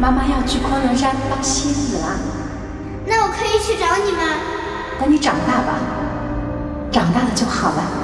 妈妈要去昆仑山当蝎子了。 那我可以去找你吗？ 等你长大吧，长大了就好了。